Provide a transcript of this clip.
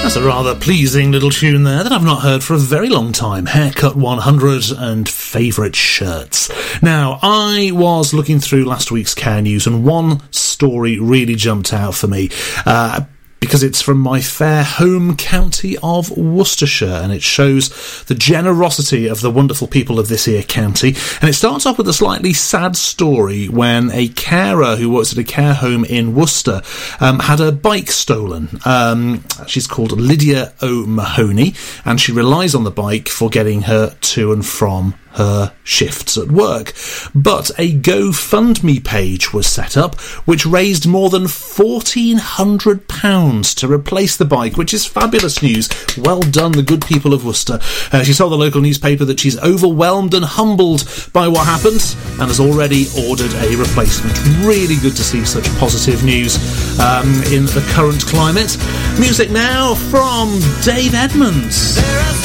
That's a rather pleasing little tune there that I've not heard for a very long time. Haircut 100 and favourite shirts. Now, I was looking through last week's Care News and one story really jumped out for me. Because it's from my fair home county of Worcestershire, and it shows the generosity of the wonderful people of this here county. And it starts off with a slightly sad story when a carer who works at a care home in Worcester had her bike stolen. She's called Lydia O'Mahony, and she relies on the bike for getting her to and from her shifts at work. But a GoFundMe page was set up which raised more than £1,400 to replace the bike, which is fabulous news. Well done, the good people of Worcester. She told the local newspaper that she's overwhelmed and humbled by what happened and has already ordered a replacement. Really good to see such positive news in the current climate. Music now from Dave Edmunds.